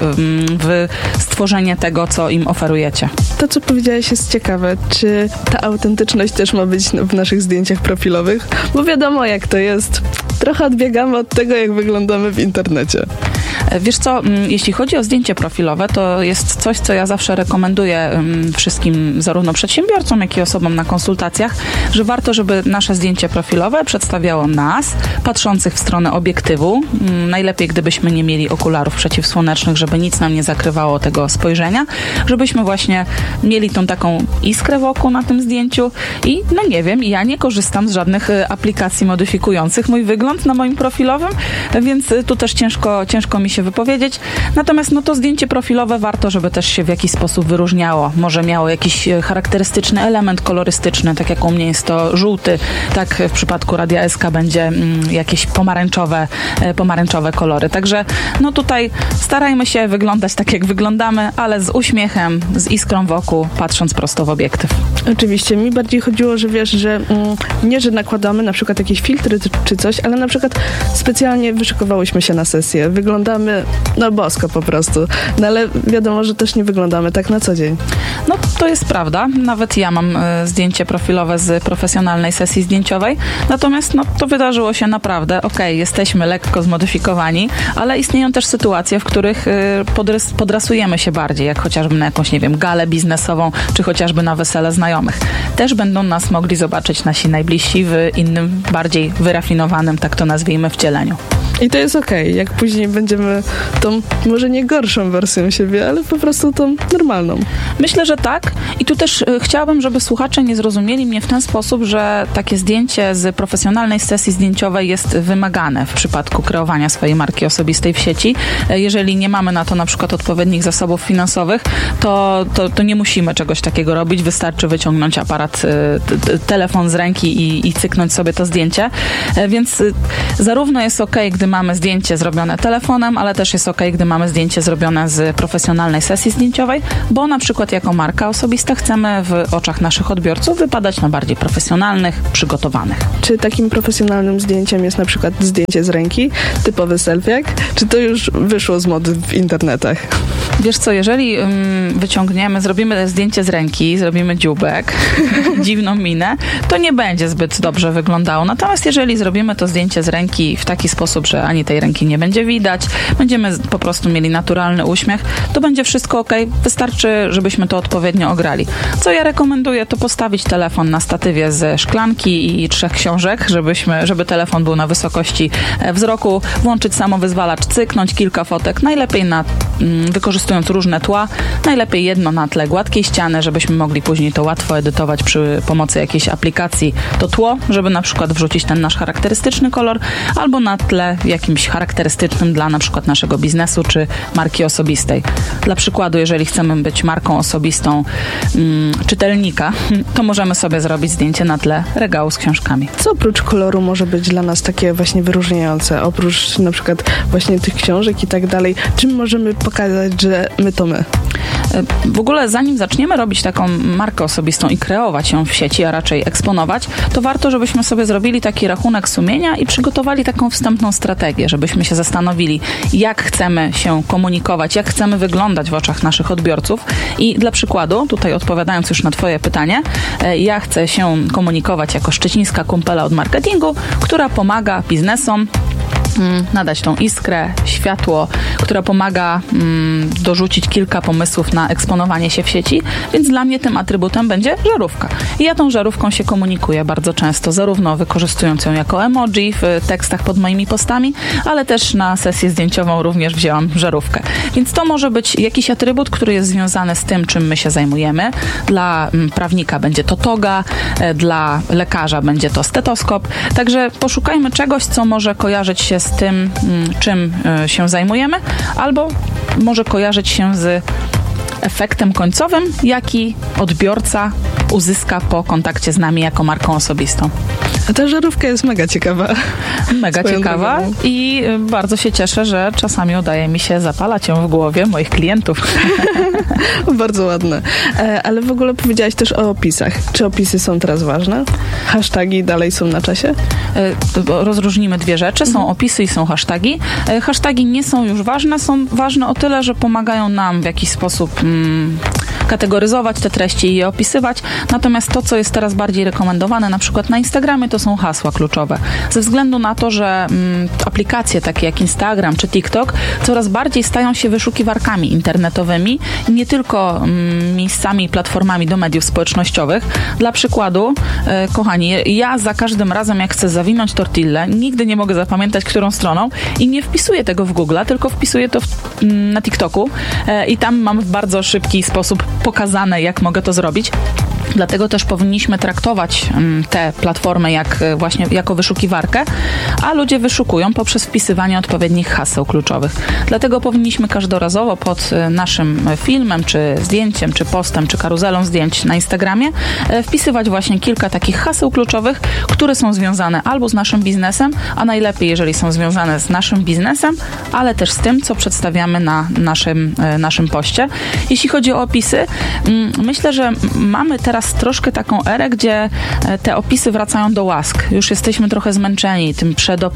w stworzenie tego, co im oferujecie. To, co powiedziałeś, jest ciekawe. Czy ta autentyczność też ma być w naszych zdjęciach profilowych? Bo wiadomo, jak to jest. Trochę odbiegamy od tego, jak wyglądamy w internecie. Wiesz co, jeśli chodzi o zdjęcie profilowe, to jest coś, co ja zawsze rekomenduję wszystkim, zarówno przedsiębiorcom, jak i osobom na konsultacjach, że warto, żeby nasze zdjęcie profilowe przedstawiało nas, patrzących w stronę obiektywu. Najlepiej, gdybyśmy nie mieli okularów przeciwsłonecznych, żeby nic nam nie zakrywało tego spojrzenia, żebyśmy właśnie mieli tą taką iskrę wokół na tym zdjęciu i no nie wiem, ja nie korzystam z żadnych aplikacji modyfikujących mój wygląd na moim profilowym, więc tu też ciężko mi się wypowiedzieć. Natomiast no to zdjęcie profilowe warto, żeby też się w jakiś sposób wyróżniało. Może miało jakiś charakterystyczny element kolorystyczny, tak jak u mnie jest to żółty, tak w przypadku Radia SK będzie jakieś pomarańczowe kolory. Także no tutaj starajmy się wyglądać tak, jak wyglądamy, ale z uśmiechem, z iskrą wokół, patrząc prosto w obiektyw. Oczywiście. Mi bardziej chodziło, że wiesz, że nie, że nakładamy na przykład jakieś filtry czy coś, ale na przykład specjalnie wyszykowałyśmy się na sesję. Wyglądamy no bosko po prostu. No ale wiadomo, że też nie wyglądamy tak na co dzień. No to jest prawda. Nawet ja mam zdjęcie profilowe z profesjonalnej sesji zdjęciowej. Natomiast no to wydarzyło się naprawdę. Okej, jesteśmy lekko zmodyfikowani, ale istnieją też sytuacje, w których podrasujemy się bardziej, jak chociażby na jakąś, nie wiem, galę biznesową, czy chociażby na wesele znajomych. Też będą nas mogli zobaczyć nasi najbliżsi w innym, bardziej wyrafinowanym, tak to nazwijmy, wcieleniu. I to jest okej, jak później będziemy tą, może nie gorszą wersją siebie, ale po prostu tą normalną. Myślę, że tak, Tak. I tu też chciałabym, żeby słuchacze nie zrozumieli mnie w ten sposób, że takie zdjęcie z profesjonalnej sesji zdjęciowej jest wymagane w przypadku kreowania swojej marki osobistej w sieci. Jeżeli nie mamy na to na przykład odpowiednich zasobów finansowych, to nie musimy czegoś takiego robić. Wystarczy wyciągnąć aparat, telefon z ręki i cyknąć sobie to zdjęcie. Więc zarówno jest okej, gdy mamy zdjęcie zrobione telefonem, ale też jest okej, gdy mamy zdjęcie zrobione z profesjonalnej sesji zdjęciowej, bo na przykład jako marka osobista chcemy w oczach naszych odbiorców wypadać na bardziej profesjonalnych, przygotowanych. Czy takim profesjonalnym zdjęciem jest na przykład zdjęcie z ręki, typowy selfiak, czy to już wyszło z mody w internetach? Wiesz co, jeżeli zrobimy zdjęcie z ręki, zrobimy dzióbek, dziwną minę, to nie będzie zbyt dobrze wyglądało. Natomiast jeżeli zrobimy to zdjęcie z ręki w taki sposób, że ani tej ręki nie będzie widać, będziemy po prostu mieli naturalny uśmiech, to będzie wszystko okej. Wystarczy, żebyśmy to odpowiednio ograli. Co ja rekomenduję, to postawić telefon na statywie ze szklanki i 3 książek, żeby telefon był na wysokości wzroku, włączyć samowyzwalacz, cyknąć kilka fotek, najlepiej wykorzystując różne tła, najlepiej jedno na tle gładkiej ściany, żebyśmy mogli później to łatwo edytować przy pomocy jakiejś aplikacji, to tło, żeby na przykład wrzucić ten nasz charakterystyczny kolor, albo na tle jakimś charakterystycznym dla na przykład naszego biznesu czy marki osobistej. Dla przykładu, jeżeli chcemy być marką osobistą czytelnika, to możemy sobie zrobić zdjęcie na tle regału z książkami. Co oprócz koloru może być dla nas takie właśnie wyróżniające? Oprócz na przykład właśnie tych książek i tak dalej, czym możemy pokazać, że my to my? W ogóle zanim zaczniemy robić taką markę osobistą i kreować ją w sieci, a raczej eksponować, to warto, żebyśmy sobie zrobili taki rachunek sumienia i przygotowali taką wstępną strategię, żebyśmy się zastanowili, jak chcemy się komunikować, jak chcemy wyglądać w oczach naszych odbiorców. I dla przykładu, tutaj odpowiadając już na twoje pytanie, ja chcę się komunikować jako szczecińska kumpela od marketingu, która pomaga biznesom nadać tą iskrę, światło, która pomaga dorzucić kilka pomysłów na eksponowanie się w sieci, więc dla mnie tym atrybutem będzie żarówka. I ja tą żarówką się komunikuję bardzo często, zarówno wykorzystując ją jako emoji w tekstach pod moimi postami, ale też na sesję zdjęciową również wzięłam żarówkę. Więc to może być jakiś atrybut, który jest związany z tym, czym my się zajmujemy. Dla prawnika będzie to toga, dla lekarza będzie to stetoskop. Także poszukajmy czegoś, co może kojarzyć się z tym, czym się zajmujemy, albo może kojarzyć się z efektem końcowym, jaki odbiorca uzyska po kontakcie z nami jako marką osobistą. A ta żarówka jest mega ciekawa. Mega ciekawa i bardzo się cieszę, że czasami udaje mi się zapalać ją w głowie moich klientów. Bardzo ładne. Ale w ogóle powiedziałaś też o opisach. Czy opisy są teraz ważne? Hasztagi dalej są na czasie? Rozróżnimy dwie rzeczy. Są opisy i są hasztagi. Hasztagi nie są już ważne. Są ważne o tyle, że pomagają nam w jakiś sposób kategoryzować te treści i je opisywać. Natomiast to, co jest teraz bardziej rekomendowane, na przykład na Instagramie, to są hasła kluczowe. Ze względu na to, że aplikacje takie jak Instagram czy TikTok coraz bardziej stają się wyszukiwarkami internetowymi i nie tylko miejscami, platformami do mediów społecznościowych. Dla przykładu, kochani, ja za każdym razem, jak chcę zawinąć tortillę, nigdy nie mogę zapamiętać, którą stroną i nie wpisuję tego w Google, tylko wpisuję to na TikToku i tam mam w bardzo szybki sposób pokazane, jak mogę to zrobić. Dlatego też powinniśmy traktować tę platformę jako wyszukiwarkę, a ludzie wyszukują poprzez wpisywanie odpowiednich haseł kluczowych. Dlatego powinniśmy każdorazowo pod naszym filmem, czy zdjęciem, czy postem, czy karuzelą zdjęć na Instagramie wpisywać właśnie kilka takich haseł kluczowych, które są związane albo z naszym biznesem, a najlepiej, jeżeli są związane z naszym biznesem, ale też z tym, co przedstawiamy na naszym poście. Jeśli chodzi o opisy, myślę, że mamy teraz troszkę taką erę, gdzie te opisy wracają do łask. Już jesteśmy trochę zmęczeni tym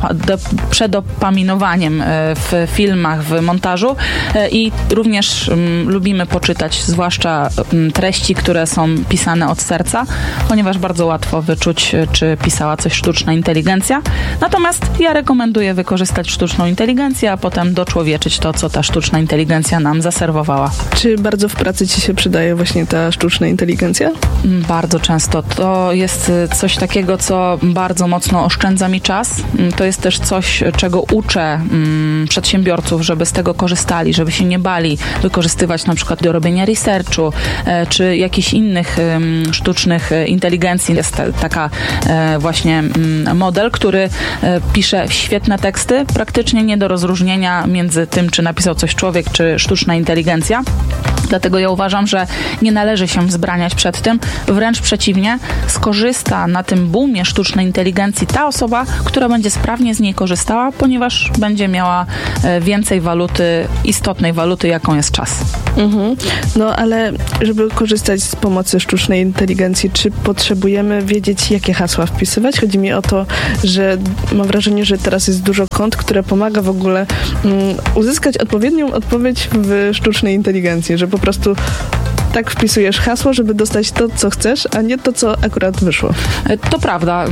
przedopaminowaniem w filmach, w montażu i również lubimy poczytać, zwłaszcza treści, które są pisane od serca, ponieważ bardzo łatwo wyczuć, czy pisała coś sztuczna inteligencja. Natomiast ja rekomenduję wykorzystać sztuczną inteligencję, a potem doczłowieczyć to, co ta sztuczna inteligencja nam zaserwowała. Czy bardzo w pracy ci się przydaje właśnie ta sztuczna inteligencja? Bardzo często. To jest coś takiego, co bardzo mocno oszczędza mi czas. To jest też coś, czego uczę przedsiębiorców, żeby z tego korzystali, żeby się nie bali wykorzystywać na przykład do robienia researchu, czy jakichś innych sztucznych inteligencji. Jest taka właśnie model, który pisze świetne teksty, praktycznie nie do rozróżnienia między tym, czy napisał coś człowiek, czy sztuczna inteligencja. Dlatego ja uważam, że nie należy się wzbraniać przed tym. Wręcz przeciwnie, skorzysta na tym boomie sztucznej inteligencji ta osoba, która będzie sprawnie z niej korzystała, ponieważ będzie miała więcej waluty, istotnej waluty, jaką jest czas. No ale żeby korzystać z pomocy sztucznej inteligencji, czy potrzebujemy wiedzieć, jakie hasła wpisywać? Chodzi mi o to, że mam wrażenie, że teraz jest dużo kont, które pomaga w ogóle uzyskać odpowiednią odpowiedź w sztucznej inteligencji, że po prostu tak wpisujesz hasło, żeby dostać to, co chcesz, a nie to, co akurat wyszło. To prawda.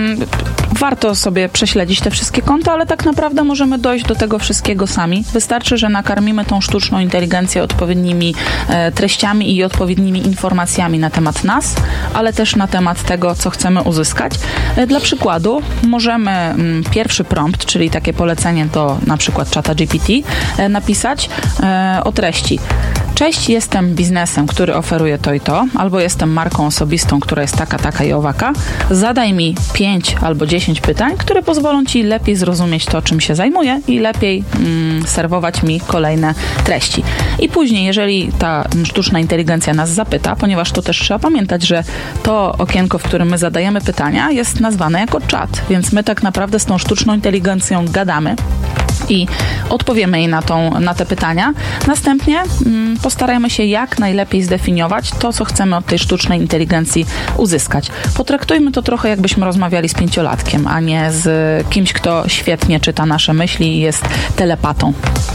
Warto sobie prześledzić te wszystkie konta, ale tak naprawdę możemy dojść do tego wszystkiego sami. Wystarczy, że nakarmimy tą sztuczną inteligencję odpowiednimi treściami i odpowiednimi informacjami na temat nas, ale też na temat tego, co chcemy uzyskać. Dla przykładu możemy pierwszy prompt, czyli takie polecenie do na przykład czata GPT, napisać o treści. Cześć, jestem biznesem, który oferuje to i to, albo jestem marką osobistą, która jest taka i owaka. Zadaj mi 5 albo 10 pytań, które pozwolą Ci lepiej zrozumieć to, czym się zajmuję i lepiej serwować mi kolejne treści. I później, jeżeli ta sztuczna inteligencja nas zapyta, ponieważ to też trzeba pamiętać, że to okienko, w którym my zadajemy pytania, jest nazwane jako czat, więc my tak naprawdę z tą sztuczną inteligencją gadamy i odpowiemy jej na te pytania. Następnie postarajmy się jak najlepiej zdefiniować to, co chcemy od tej sztucznej inteligencji uzyskać. Potraktujmy to trochę, jakbyśmy rozmawiali z 5-latkiem, a nie z kimś, kto świetnie czyta nasze myśli i jest telepatą.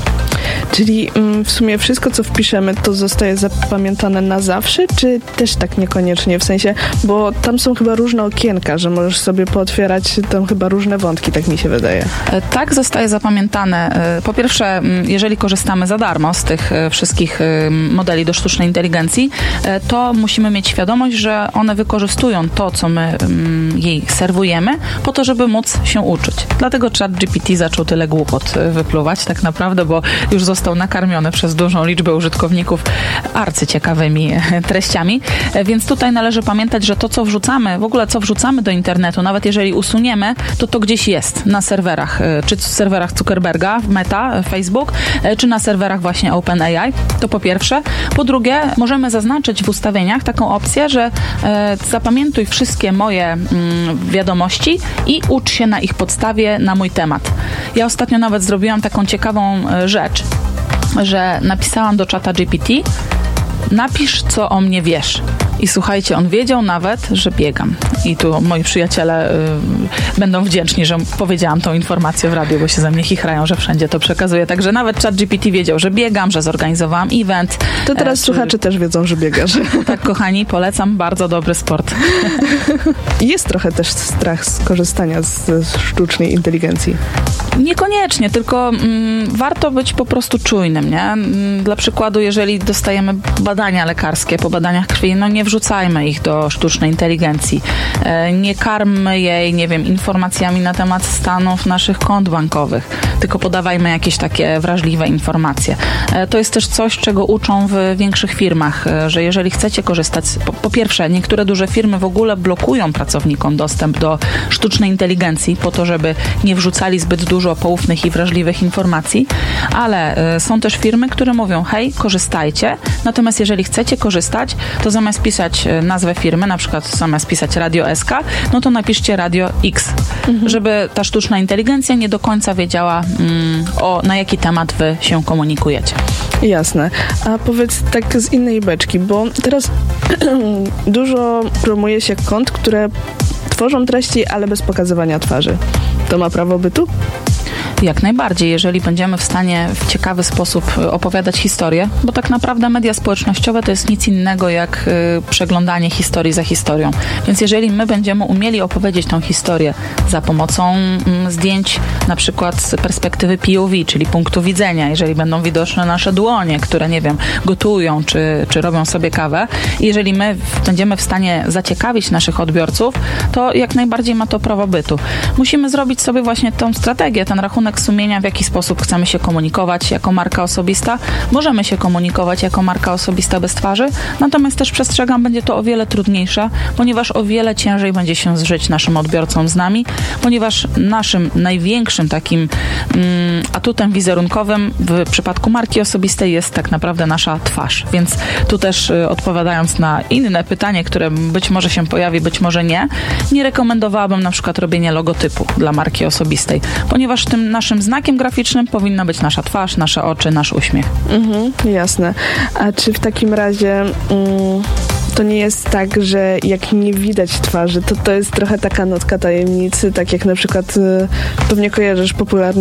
Czyli w sumie wszystko, co wpiszemy, to zostaje zapamiętane na zawsze, czy też tak niekoniecznie? W sensie, bo tam są chyba różne okienka, że możesz sobie pootwierać tam chyba różne wątki, tak mi się wydaje. Tak, zostaje zapamiętane. Po pierwsze, jeżeli korzystamy za darmo z tych wszystkich modeli do sztucznej inteligencji, to musimy mieć świadomość, że one wykorzystują to, co my jej serwujemy, po to, żeby móc się uczyć. Dlatego ChatGPT zaczął tyle głupot wypluwać tak naprawdę, bo już został nakarmiony przez dużą liczbę użytkowników arcyciekawymi treściami, więc tutaj należy pamiętać, że to, co wrzucamy, w ogóle co wrzucamy do internetu, nawet jeżeli usuniemy, to gdzieś jest na serwerach, czy serwerach Zuckerberga, Meta, Facebook, czy na serwerach właśnie OpenAI, to po pierwsze. Po drugie, możemy zaznaczyć w ustawieniach taką opcję, że zapamiętuj wszystkie moje wiadomości i ucz się na ich podstawie na mój temat. Ja ostatnio nawet zrobiłam taką ciekawą rzecz, że napisałam do czata GPT: napisz, co o mnie wiesz. I słuchajcie, on wiedział nawet, że biegam. I tu moi przyjaciele będą wdzięczni, że powiedziałam tą informację w radiu, bo się ze mnie chichrają, że wszędzie to przekazuję. Także nawet ChatGPT wiedział, że biegam, że zorganizowałam event. To teraz słuchacze też wiedzą, że biegasz. Tak, kochani, polecam, bardzo dobry sport. Jest trochę też strach z korzystania z sztucznej inteligencji. Niekoniecznie, tylko warto być po prostu czujnym, nie? Dla przykładu, jeżeli dostajemy badania lekarskie po badaniach krwi, no nie wrzucajmy ich do sztucznej inteligencji. Nie karmmy jej, nie wiem, informacjami na temat stanów naszych kont bankowych, tylko podawajmy jakieś takie wrażliwe informacje. To jest też coś, czego uczą w większych firmach, że jeżeli chcecie korzystać, po pierwsze, niektóre duże firmy w ogóle blokują pracownikom dostęp do sztucznej inteligencji po to, żeby nie wrzucali zbyt dużo poufnych i wrażliwych informacji, ale są też firmy, które mówią: hej, korzystajcie, natomiast jeżeli chcecie korzystać, to zamiast pisać nazwę firmy, na przykład zamiast pisać Radio SK, no to napiszcie Radio X, żeby ta sztuczna inteligencja nie do końca wiedziała, na jaki temat wy się komunikujecie. Jasne. A powiedz tak z innej beczki, bo teraz dużo promuje się kont, które tworzą treści, ale bez pokazywania twarzy. To ma prawo bytu? Jak najbardziej, jeżeli będziemy w stanie w ciekawy sposób opowiadać historię, bo tak naprawdę media społecznościowe to jest nic innego jak przeglądanie historii za historią. Więc jeżeli my będziemy umieli opowiedzieć tą historię za pomocą zdjęć na przykład z perspektywy POV, czyli punktu widzenia, jeżeli będą widoczne nasze dłonie, które, nie wiem, gotują czy robią sobie kawę, i jeżeli my będziemy w stanie zaciekawić naszych odbiorców, to jak najbardziej ma to prawo bytu. Musimy zrobić sobie właśnie tą strategię, ten rachunek sumienia, w jaki sposób chcemy się komunikować jako marka osobista. Możemy się komunikować jako marka osobista bez twarzy, natomiast też przestrzegam, będzie to o wiele trudniejsze, ponieważ o wiele ciężej będzie się zżyć naszym odbiorcom z nami, ponieważ naszym największym takim atutem wizerunkowym w przypadku marki osobistej jest tak naprawdę nasza twarz. Więc tu też odpowiadając na inne pytanie, które być może się pojawi, być może nie rekomendowałabym na przykład robienia logotypu dla marki osobistej, ponieważ tym naszym znakiem graficznym powinna być nasza twarz, nasze oczy, nasz uśmiech. Jasne. A czy w takim razie to nie jest tak, że jak nie widać twarzy, to jest trochę taka notka tajemnicy, tak jak na przykład pewnie kojarzysz popularny